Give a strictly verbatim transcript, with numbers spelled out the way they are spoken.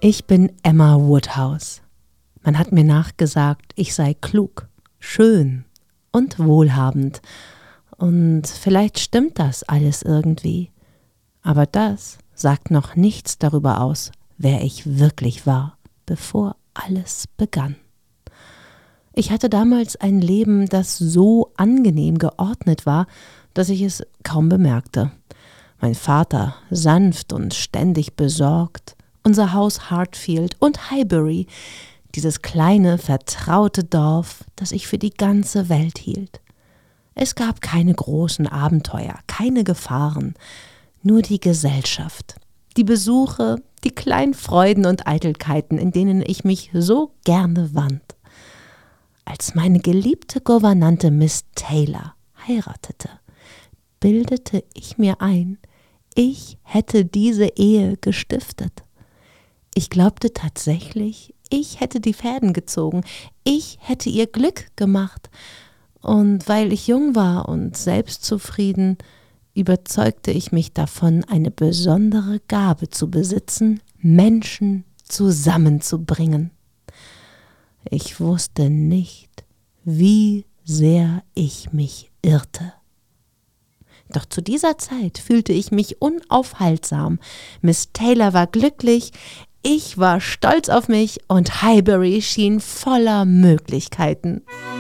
Ich bin Emma Woodhouse. Man hat mir nachgesagt, ich sei klug, schön und wohlhabend. Und vielleicht stimmt das alles irgendwie. Aber das sagt noch nichts darüber aus, wer ich wirklich war, bevor alles begann. Ich hatte damals ein Leben, das so angenehm geordnet war, dass ich es kaum bemerkte. Mein Vater sanft und ständig besorgt, unser Haus Hartfield und Highbury, dieses kleine, vertraute Dorf, das ich für die ganze Welt hielt. Es gab keine großen Abenteuer, keine Gefahren, nur die Gesellschaft, die Besuche, die kleinen Freuden und Eitelkeiten, in denen ich mich so gerne wand. Als meine geliebte Gouvernante Miss Taylor heiratete, bildete ich mir ein, ich hätte diese Ehe gestiftet. Ich glaubte tatsächlich, ich hätte die Fäden gezogen, ich hätte ihr Glück gemacht. Und weil ich jung war und selbstzufrieden, überzeugte ich mich davon, eine besondere Gabe zu besitzen, Menschen zusammenzubringen. Ich wusste nicht, wie sehr ich mich irrte. Doch zu dieser Zeit fühlte ich mich unaufhaltsam. Miss Taylor war glücklich, ich war stolz auf mich und Highbury schien voller Möglichkeiten.